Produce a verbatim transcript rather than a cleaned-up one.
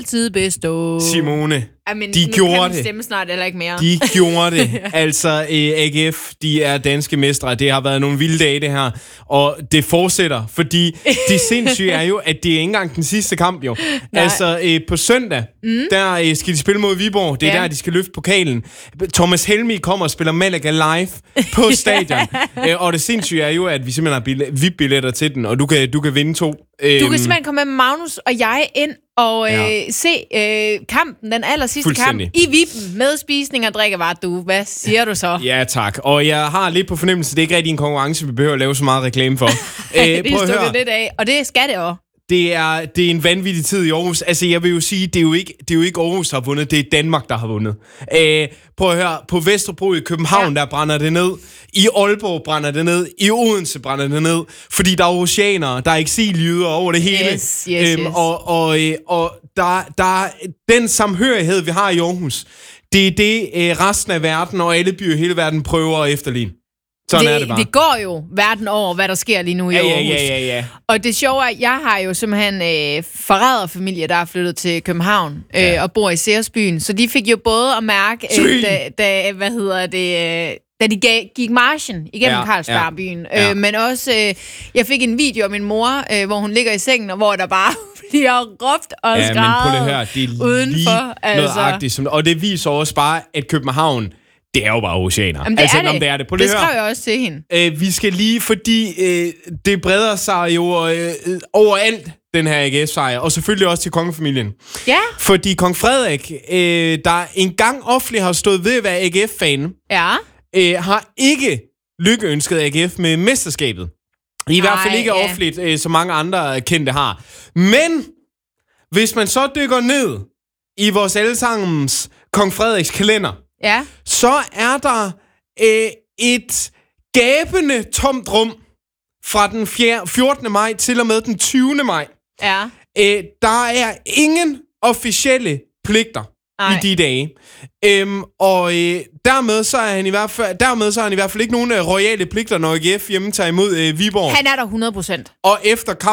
altid bestå. Simone, Jamen, de nu gjorde kan min det. stemme snart eller ikke mere. De gjorde det. Altså, øh, A G F, de er danske mestre. Det har været nogle vilde dage, det her. Og det fortsætter, fordi det sindssyge er jo, at det er ikke engang den sidste kamp, jo. Nej. Altså, øh, på søndag, mm. der øh, skal de spille mod Viborg. Det er ja. der, de skal løfte pokalen. Thomas Helmi kommer og spiller Malaga live på stadion. øh, og det sindssyge er jo, at vi simpelthen har V I P-billetter til den, og du kan, du kan vinde to. Du kan simpelthen komme med Magnus og jeg ind og øh, Ja. se øh, kampen, den aller sidste kamp, i V I P'en med spisning og drikkevarer. Du, hvad siger du så? Ja, tak. Og jeg har lidt på fornemmelse, det er ikke rigtig en konkurrence, vi behøver at lave så meget reklame for. Æh, det er stukket lidt af, og det skal det også. Det er, det er en vanvittig tid i Aarhus. Altså, jeg vil jo sige, det er jo ikke, det er jo ikke Aarhus, der har vundet. Det er Danmark, der har vundet. Æh, prøv at høre. På Vesterbro i København, ja. der brænder det ned. I Aalborg brænder det ned. I Odense brænder det ned. Fordi der er oceaner, der er eksillyder over det hele. Yes, yes, øhm, yes. Og, og, og der, der den samhørighed, vi har i Aarhus, det er det, øh, resten af verden og alle byer i hele verden prøver at efterligne. Sådan det, er det bare. det går jo verden over, hvad der sker lige nu i ja, Aarhus. Ja, ja, ja, ja. Og det sjove er, at jeg har jo simpelthen øh, forræderfamilie, der er flyttet til København øh, ja. og bor i Ceresbyen. Så de fik jo både at mærke, øh, da, da, hvad hedder det, øh, da de gav, gik marchen igennem ja, Carlsbergbyen. Ja, ja. Øh, men også, øh, jeg fik en video af min mor, øh, hvor hun ligger i sengen, og hvor der bare bliver råbt og ja, skrevet men her, det er udenfor. Altså. Nøjagtigt, som, og det viser også bare, at København, det er jo bare oceaner. Jamen, det altså, er det. Det er det. Prøv det skrev jeg også til hende. Øh, vi skal lige, fordi øh, det breder sig jo øh, overalt, den her A G F-sejr, og selvfølgelig også til kongefamilien. Ja. Fordi kong Frederik, øh, der engang offentligt har stået ved at være A G F-fan, ja. øh, har ikke lykkeønsket A G F med mesterskabet. I Ej, hvert fald ikke ja. offentligt, øh, som mange andre kendte har. Men hvis man så dykker ned i vores allesammens kong Frederiks kalender, ja. så er der øh, et gabende tomt rum fra den fjortende maj til og med den tyvende maj. Ja. Øh, der er ingen officielle pligter Ej. i de dage. Øhm, og øh, dermed så er han i hvert fald dermed så er han i hvert fald ikke nogen øh, royale pligter, når A G F hjemme tager imod øh, Viborg. Han er der hundrede procent. Og efter kamp